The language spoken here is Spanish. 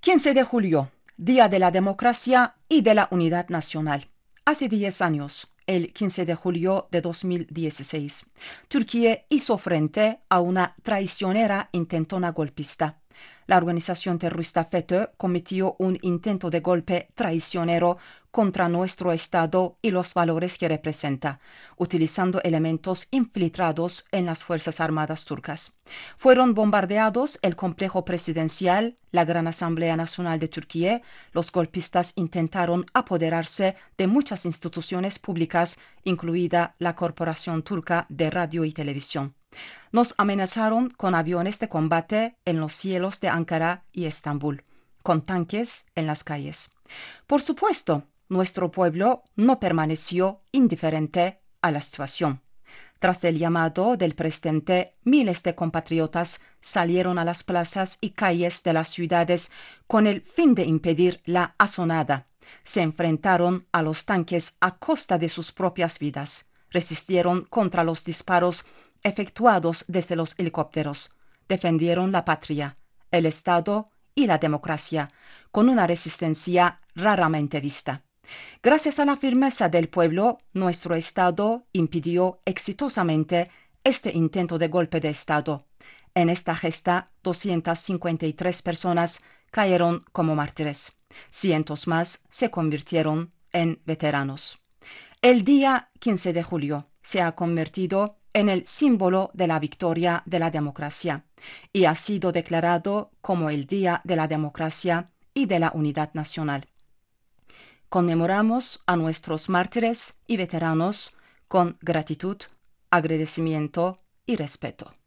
15 de julio, Día de la Democracia y de la Unidad Nacional. Hace 10 años, el 15 de julio de 2016, Turquía hizo frente a una traicionera intentona golpista. La organización terrorista FETÖ cometió un intento de golpe traicionero contra nuestro Estado y los valores que representa, utilizando elementos infiltrados en las Fuerzas Armadas turcas. Fueron bombardeados el complejo presidencial, la Gran Asamblea Nacional de Turquía. Los golpistas intentaron apoderarse de muchas instituciones públicas, incluida la Corporación Turca de Radio y Televisión. Nos amenazaron con aviones de combate en los cielos de Ankara y Estambul, con tanques en las calles. Por supuesto, nuestro pueblo no permaneció indiferente a la situación. Tras el llamado del presidente, miles de compatriotas salieron a las plazas y calles de las ciudades con el fin de impedir la asonada. Se enfrentaron a los tanques a costa de sus propias vidas. Resistieron contra los disparos efectuados desde los helicópteros. Defendieron la patria, el Estado y la democracia, con una resistencia raramente vista. Gracias a la firmeza del pueblo, nuestro Estado impidió exitosamente este intento de golpe de Estado. En esta gesta, 253 personas cayeron como mártires. Cientos más se convirtieron en veteranos. El día 15 de julio se ha convertido en el símbolo de la victoria de la democracia y ha sido declarado como el Día de la Democracia y de la Unidad Nacional. Conmemoramos a nuestros mártires y veteranos con gratitud, agradecimiento y respeto.